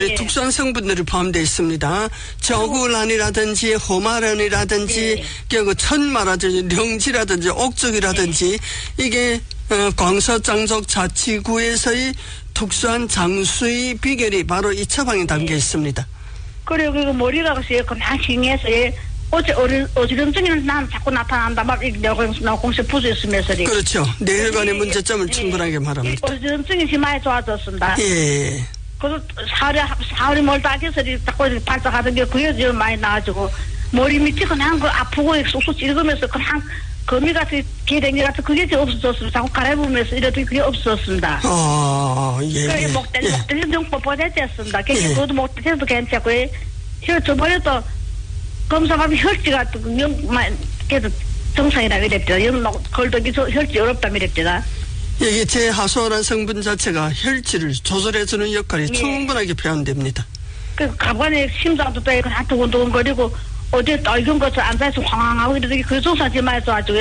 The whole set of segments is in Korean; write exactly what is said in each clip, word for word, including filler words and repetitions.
예. 특수한 성분들이 포함되어 있습니다. 저구란이라든지 호마란이라든지 예. 그 천마라든지 령지라든지 옥적이라든지 예. 이게 광서장족 자치구에서의 특수한 장수의 비결이 바로 이 처방에 담겨 있습니다. 그리고 그 머리가 글쎄요 그냥 싱해서 어제 어리 어지럼증이 난 자꾸 나타난다 막 내가 공식 부수있으면서 그렇죠. 뇌혈관의 문제점을 예. 충분하게 말합니다. 어지럼증이 심하게 좋아졌습니다. 예. 그래서 사흘이 사흘이 멀다 해서 자꾸 발작하던 게 그게 좀 많이 나아지고 머리 밑이 그냥 그 아프고 쑥쑥 찌르면서 그냥 거미 같은 개댕이 같은 그게 좀 없어졌습니다. 자꾸 갈아보면서 이래도 그게 없어졌습니다. 아, 예. 그래 목대리 예. 목대리 좀 뻣뻣해졌습니다. 그게 그것도 목대리도 괜찮고 혈 저번에도 검사하면 혈지가 영만 그래도 정상이라고 이랬죠. 영 걸더기 혈지 어렵다고 이랬죠. 여기 제하수아란 성분 자체가 혈질을 조절해주는 역할이 예. 충분하게 표현됩니다. 그 가관에 심장도 또 한 두근두근거리고 어제 떨군 것을 앉아서 황황하고 이러더니 그 조사지 말서 아주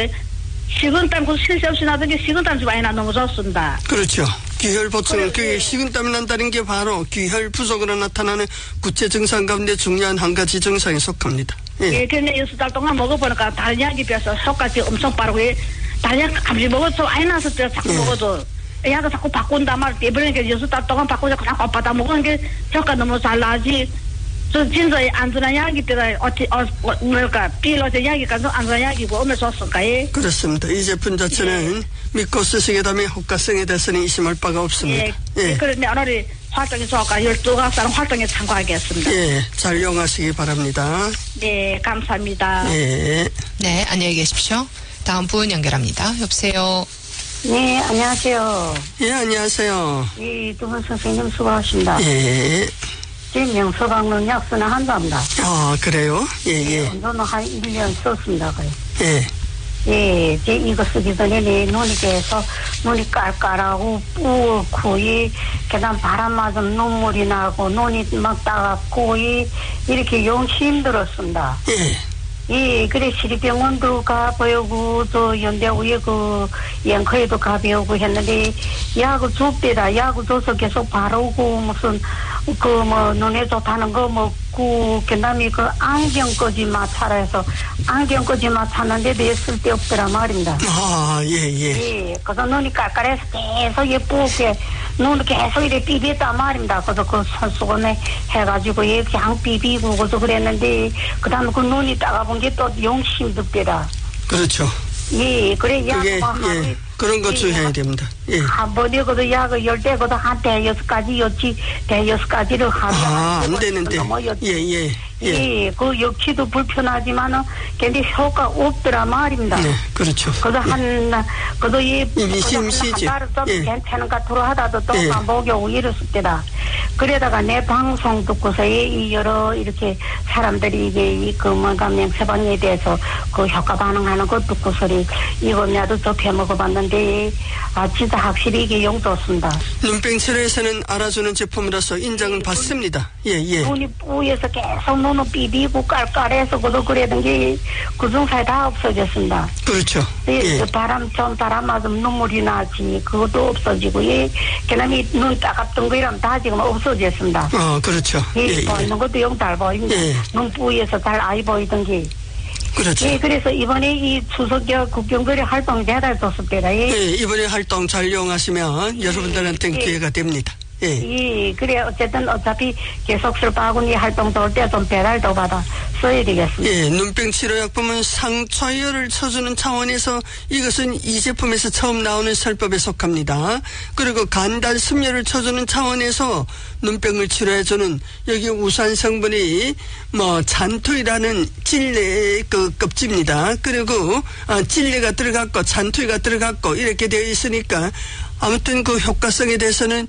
식은땀 그 쉴 새 없이 나던 게 식은땀이 많이 나 너무 좋습니다. 그렇죠. 기혈 보충, 그래, 그게 예. 식은땀이 난다는 게 바로 기혈 부족으로 나타나는 구체 증상 가운데 중요한 한 가지 증상에 속합니다. 예, 예 근데 여섯 달 동안 먹어보니까 다른 약이 비해서 효과가 엄청 빠르고 다른 약 아무리 먹어도 많이 나서 자꾸 예. 먹어도 약을 자꾸 바꾼다 말때 이번에 여섯 달 동안 바꾸자 그냥 엇받아 먹은 게 효과 너무 잘 나지. 저 진짜 안전한 약이 때가 어찌 어 뭐랄까 필요한 약이가 안전한 약이고 오늘 좋습니까? 예? 그렇습니다. 이 제품 자체는 예. 믿고 쓰시게 되면 효과성에 대해서는 의심할 바가 없습니다. 예. 예. 그런데 오늘이 활동이 좋을까 열두 가사는 활동에 참고하겠습니다. 예, 잘 이용하시기 바랍니다. 네, 감사합니다. 예. 네, 안녕히 계십시오. 다음 분 연결합니다. 여보세요. 네, 안녕하세요. 예, 안녕하세요. 예, 두 분 선생님 수고하십니다. 예. 제 명서방론 약수는 한답니다. 아, 그래요? 예, 예. 저는 한 일 년 썼습니다. 그래. 예. 예, 제 이거 쓰기 전에 내 눈이 계속 눈이 깔깔하고 뿌고, 이, 그다음 바람 맞으면 눈물이 나고, 눈이 막 따갑고, 이, 이렇게 용시 힘들었습니다. 예. 예, 그래, 시립병원도 가보고, 또 연대 위에 그, 연커에도 가보고 했는데, 약을 줍니다. 약을 줘서 계속 바르고, 무슨, 그, 뭐, 눈에 좋다는 거 먹고, 그 다음에 그 안경까지 마찰해서, 안경까지 마찰하는데도 있을 데 없더라 말입니다. 아, 예, 예. 예, 그래서 눈이 깔깔해서 계속 예쁘게, 눈을 계속 이렇게 비비었단 말입니다. 그래서 그 손수건에 해가지고, 예, 그냥 비비고, 그래서 그랬는데, 그 다음에 그 눈이 따가본 게 또 용심 듭니다. 그렇죠. 예, 그래, 약, 그게, 뭐, 예, 그런 것 좀 해야 됩니다. 예. 한 번에 그도 약을 열 대, 그도 한 대여섯 가지, 여치, 대여섯 가지를 하면. 아, 안 되는데. 예, 예. 예. 예, 그 역치도 불편하지만은, 근데 효과 없더라 말입니다. 네, 그렇죠. 그도 예. 한, 그도 이, 이미 심시지. 한 달을 좀 예. 괜찮은 것 같으로 하다도 또 예. 안 보게 오고 이랬을 때다. 그러다가 내 방송 듣고서 이 여러 이렇게 사람들이 이게 이 그 뭔가 명세방에 대해서 그 효과 반응하는 것 듣고서리 이거 나도 좀 해먹어봤는데, 아, 진짜 확실히 이게 용 좋습니다. 눈병 치료에서는 알아주는 제품이라서 인정을 예, 받습니다. 예, 예. 눈이 뿌여서 계속 눈을 비비고 깔깔해서 그도 그랬던 게 그 증상이 다 없어졌습니다. 그렇죠. 예. 예. 바람, 좀 바람 맞으면 눈물이 나지. 그것도 없어지고, 예. 그다음에 눈이 따갑던 거 이러면 다 지금 없어졌습니다. 어, 그렇죠. 예, 예, 보이는 예. 것도 영 잘 보입니다. 예. 눈 뿌여서 잘 아이 보이던 게. 그렇죠. 예, 그래서 이번에 이 추석여 국경거리 활동 대달 줬습니다. 예. 예, 이번에 활동 잘 이용하시면 여러분들한테 예. 기회가 됩니다. 예. 예, 그래, 어쨌든 어차피 계속 슬퍼하고 이 활동 돌 때 좀 배달도 받아 써야 되겠습니다. 예, 눈병 치료약품은 상처열을 쳐주는 차원에서 이것은 이 제품에서 처음 나오는 설법에 속합니다. 그리고 간단 숨열을 쳐주는 차원에서 눈병을 치료해주는 여기 우수한 성분이 뭐 잔토이라는 찔레 그 껍질입니다. 그리고 아, 찔레가 들어갔고 잔토이가 들어갔고 이렇게 되어 있으니까 아무튼 그 효과성에 대해서는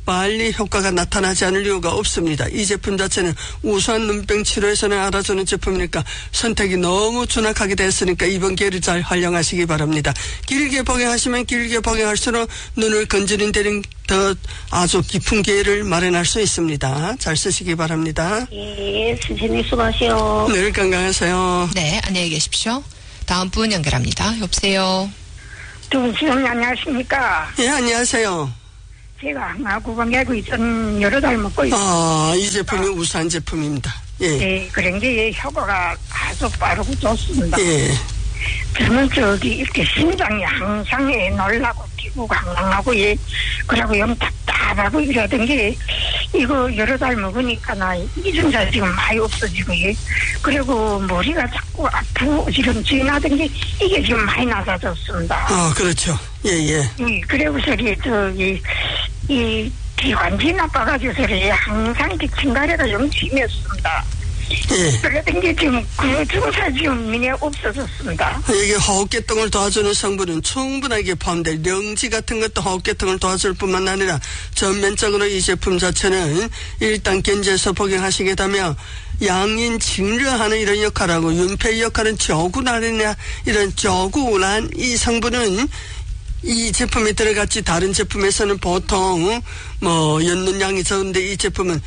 빨리 효과가 나타나지 않을 이유가 없습니다. 이 제품 자체는 우수한 눈병 치료에서는 알아주는 제품이니까 선택이 너무 준하게 됐으니까 이번 기회를 잘 활용하시기 바랍니다. 길게 복용하시면 길게 복용할수록 눈을 건드리는 데는 더 아주 깊은 기회를 마련할 수 있습니다. 잘 쓰시기 바랍니다. 예, 선생님 수고하세요. 늘 건강하세요. 네, 안녕히 계십시오. 다음 분 연결합니다. 여보세요. 두 분 지금 안녕하십니까? 예, 안녕하세요. 제가 항하구방 약을 있던 여러 달 먹고 있어요. 아, 이 제품이 우수한 제품입니다. 예. 예, 그런 게 효과가 아주 빠르고 좋습니다. 예. 저는 저기 이렇게 심장이 항상 예, 놀라고 뛰고 강강하고 예, 그러고 영 답답하고 이러던 게 이거 여러 달 먹으니까 나 이중자 지금 많이 없어지고 예. 그리고 머리가 자꾸 아프고 지금 지나던 게 이게 지금 많이 나아졌습니다. 아, 그렇죠. 예, 예. 예, 그리고 저기 저기 이 기관지 나빠가지고 저기 항상 기침가래가 영 심했습니다. 예. 그랬던 게 지금 그 증사 지금 미에 없어졌습니다. 이게 호흡계통을 도와주는 성분은 충분하게 포함될 령지 같은 것도 호흡계통을 도와줄 뿐만 아니라 전면적으로 이 제품 자체는 일단 견제해서 복용하시게 되면 양인 징려하는 이런 역할하고 윤폐 역할은 저구란이나 이런 저구란 이 성분은 이 제품이 들어갔지 다른 제품에서는 보통 뭐 였는 양이 적은데 이 제품은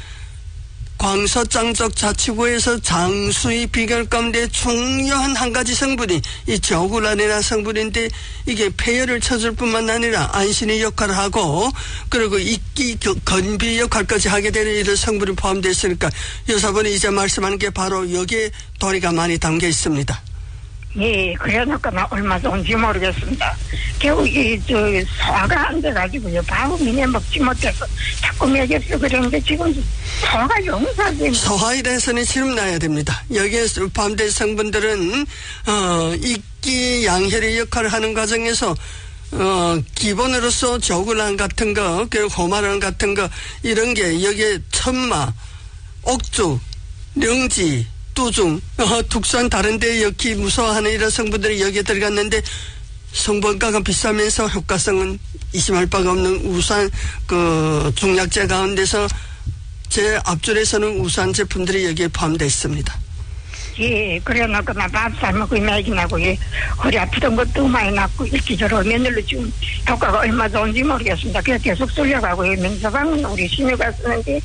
광서장적 자치구에서 장수의 비결 가운데 중요한 한 가지 성분이 이 저구란이라는 성분인데 이게 폐혈을 쳐줄 뿐만 아니라 안신의 역할을 하고 그리고 입기 건비 역할까지 하게 되는 이런 성분이 포함되어 있으니까 여사분이 이제 말씀하는 게 바로 여기에 도리가 많이 담겨 있습니다. 예, 그래놓고 나 얼마 좋은지 모르겠습니다. 결국 이, 저, 소화가 안 돼가지고요. 밥을 미네 먹지 못해서 자꾸 먹였어. 그랬는데 지금 소화가 용사됩니다. 소화에 대해서는 시름 나야 됩니다. 여기에 포함된 성분들은, 어, 입기 양혈의 역할을 하는 과정에서 어, 기본으로서 저구란 같은 거, 그리고 호마란 같은 거, 이런 게 여기에 천마, 옥주, 령지, 뚜중, 어, tuk산 다른 데 역기 무서워하는 이런 성분들이 여기에 들어갔는데 성분가가 비싸면서 효과성은 의심할 바가 없는 우수한 그 중약제 가운데서 제 앞줄에서는 우수한 제품들이 여기에 포함되어 있습니다. 예, 그래 놓고 나 밥 삶고 맥이 나고 예, 허리 아프던 것도 많이 났고 이렇게 저러 맨날로 지금 효과가 얼마 좋은지 모르겠습니다. 그래서 계속 쏠려가고 예, 명서방은 우리 시내가 쓰는데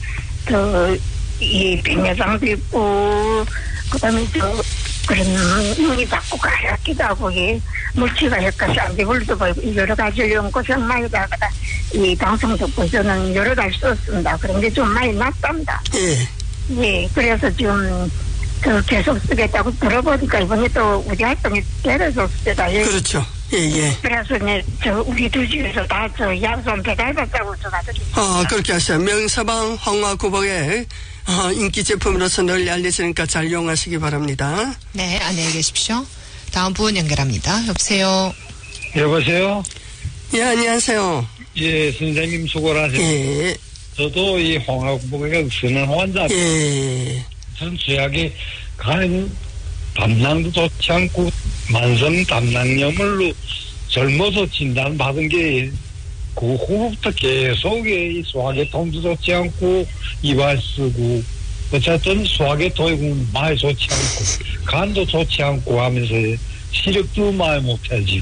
그 이 백내장도 있고 그다음에 저 그런 눈이 자꾸 가렵기도 하고 예, 물치가 헷갈이 안 되고 여러 가지 연고생 많이 다가 이 방송 듣고 저는 여러 달 썼습니다. 그런 게 좀 많이 낫답니다. 예. 예, 그래서 지금 그 계속 쓰겠다고 들어보니까 이번에 또 우리 활동이 때려줬습니다. 예. 그렇죠. 예, 예. 그래서 네, 저 우리 두 집에서 다 저 약 좀 배달받자고 전화드립니다. 아, 그렇게 하세요. 명서방 황화구복의 어, 인기 제품으로서 널리 알려지니까 잘 이용하시기 바랍니다. 네, 안녕히 계십시오. 다음 분 연결합니다. 여보세요. 여보세요. 예, 안녕하세요. 예, 선생님 수고를 하세요. 예. 저도 이 홍화구복에 쓰는 환자. 예. 전 죄악이 간 담낭도 좋지 않고 만성 담낭염으로 젊어서 진단받은 게 그 후부터 계속 이 소화계통도 좋지 않고 이발 쓰고 어쨌든 소화계통이 많이 좋지 않고 간도 좋지 않고 하면서 시력도 많이 못하지.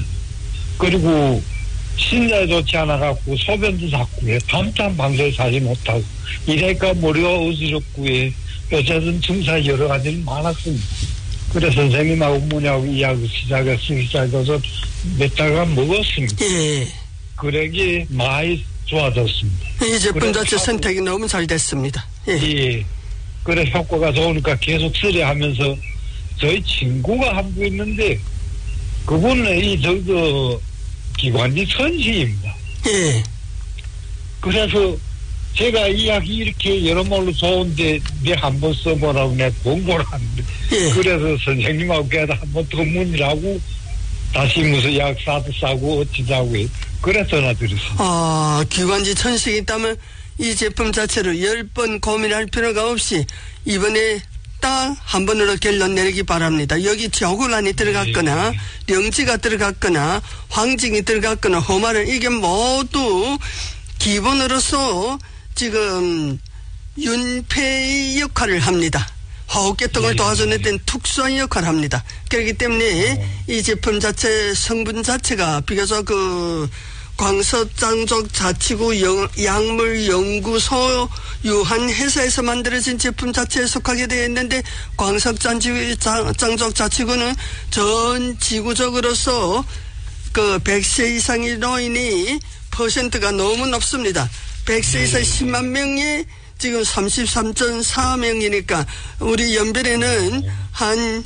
그리고 신장이 좋지 않아갖고 소변도 자꾸 해. 밤잠 방송을 자지 못하고 이래니까 머리가 어지럽고 해. 어쨌든 증상 여러 가지는 많았습니다. 그래서 선생님하고 뭐냐고 이야기 시작해서 시작해서 몇 달간 먹었습니다. 예. 그러기 많이 좋아졌습니다. 이 제품 자체 선택이 너무 잘 됐습니다. 예. 예. 그래 효과가 좋으니까 계속 쓰려 하면서 저희 친구가 한 분 있는데 그분은 이 저거 기관지 천시입니다. 예. 그래서 제가 이야기 이렇게 여러모로 좋은데 내 한번 써보라고 내가 공부를 하는데 예. 그래서 선생님하고 걔도 한번 더 문의하고 다시 무슨 약 사도 싸고 어찌자고 해. 그래서 전화드렸습니다. 아, 기관지 천식이 있다면 이 제품 자체를 열 번 고민할 필요가 없이 이번에 딱 한 번으로 결론 내리기 바랍니다. 여기 저구란이 들어갔거나 네. 령지가 들어갔거나 황징이 들어갔거나 호마를 이게 모두 기본으로서 지금 윤폐의 역할을 합니다. 호흡계통을 도와주는 데는 특수한 역할을 합니다. 그렇기 때문에 어. 이 제품 자체 성분 자체가 비교적 그 광서장족 자치구 영, 약물연구소 유한회사에서 만들어진 제품 자체에 속하게 되어 있는데 광석장족 자치구는 전 지구적으로서 그 백 세 이상의 노인이 퍼센트가 너무 높습니다. 백 세에서 십만 명이 지금 삼십삼 점 사 명이니까 우리 연변에는 한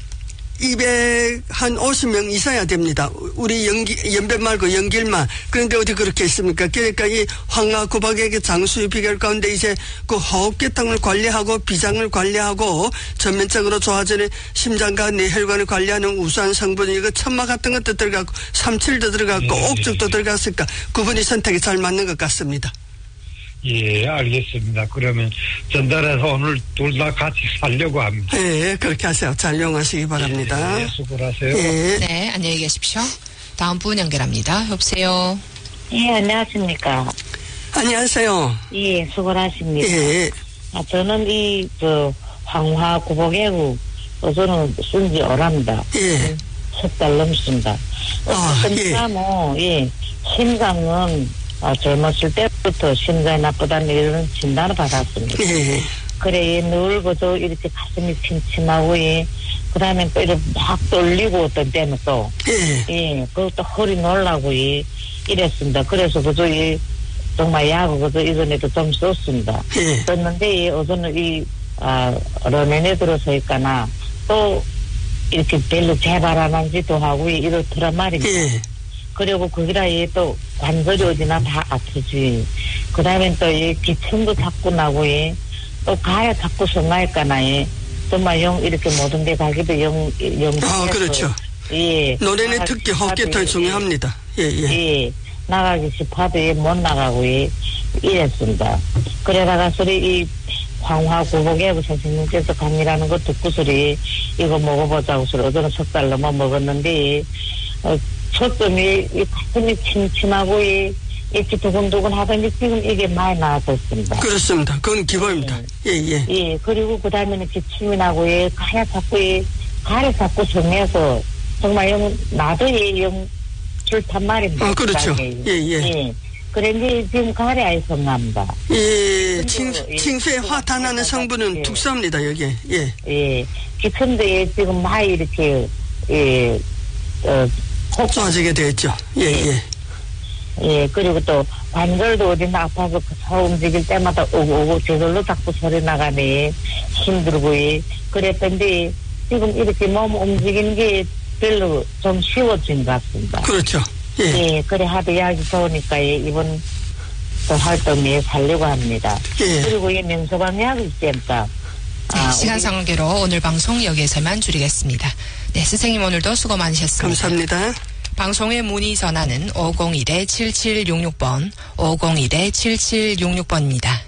이백, 한 오십 명 있어야 됩니다. 우리 연기, 연변 말고 연길만. 그런데 어디 그렇게 있습니까? 그러니까 이 황하 구박의 장수의 비결 가운데 이제 그 호흡계통을 관리하고 비장을 관리하고 전면적으로 좋아지는 심장과 뇌혈관을 관리하는 우수한 성분이 이거 천마 같은 것도 들어가고 삼칠도 들어가고 네. 옥죽도 들어갔으니까 그분이 선택이 잘 맞는 것 같습니다. 예, 알겠습니다. 그러면 전달해서 오늘 둘 다 같이 살려고 합니다. 네, 그렇게 하세요. 잘 이용하시기 바랍니다. 예, 예, 수고하세요. 예. 네, 안녕히 계십시오. 다음 분 연결합니다. 여보세요. 예, 안녕하십니까. 안녕하세요. 예, 수고하십니다. 예. 아, 저는 이, 저, 황화 구복애국, 어, 저는 쓴지 오랍니다. 예. 석 달 넘습니다. 아, 그러니까 예. 뭐, 예, 심장은, 아, 젊었을 때부터 심장이 나쁘다는 이런 진단을 받았습니다. 예. 그래, 예, 늘 그저 이렇게 가슴이 침침하고, 예, 그 다음에 또 이렇게 막 떨리고 어떤 때는 또, 예. 예, 그것도 허리 놀라고, 예, 이랬습니다. 그래서 그저, 예, 정말 약을 그저 이전에도 좀 썼습니다. 예. 썼는데, 예, 어제는 이, 아, 러면에 들어서니까나, 또, 이렇게 별로 재발 안 한지도 하고, 예, 이렇더란 말입니다. 예. 그리고 거기다 예, 또 관절이 어디나 다 아프지. 그 다음에 또 예, 기침도 자꾸 나고, 예, 또 가야 자꾸 성나니까나, 예, 정말 영, 이렇게 모든 데 가기도 영, 영. 아, 그렇죠. 예. 노래는 특히 호흡계통이 중요합니다. 예, 예. 예. 나가기 싶어도 예, 못 나가고, 예, 이랬습니다. 그러다가 소리 이 황화 구복애국 선생님께서 강의라는 거 듣고 소리 이거 먹어보자고 소리 어제는 석 달 넘어 먹었는데, 어, 초점이 이 가슴이 침침하고 이, 이렇게 두근두근 하더니 지금 이게 많이 나아졌습니다. 그렇습니다. 그건 기본입니다. 예, 예. 예, 그리고 그 다음에는 기침이 나고, 예, 가야 자꾸, 예, 가래 자꾸 정해서, 정말 영, 나도 예, 영, 싫단 말입니다. 아, 그렇죠. 가게. 예, 예. 예. 그런데 지금 가래 아예 성납니다. 예, 칭, 예, 칭수에 화탄하는 성분은 예. 독소입니다, 여기에. 예. 예. 기침도 예, 지금 많이 이렇게, 예, 어, 혹, 좋아지게 됐죠. 예, 예. 예, 그리고 또 관절도 어딘가 아파서 서 움직일 때마다 오고 오고 저절로 자꾸 소리 나가네. 힘들고, 예. 그랬던데 지금 이렇게 몸 움직이는 게 별로 좀 쉬워진 것 같습니다. 그렇죠. 예. 예, 그래 하도 약이 좋으니까 예, 이번 또 활동에 살려고 합니다. 예. 그리고 이 명소방 약이 있습니다. 네, 시간 상관계로 오늘 방송 여기에서만 줄이겠습니다. 네, 선생님 오늘도 수고 많으셨습니다. 감사합니다. 방송의 문의 전화는 오공일 칠칠육육 번, 오공일 칠칠육육 번입니다.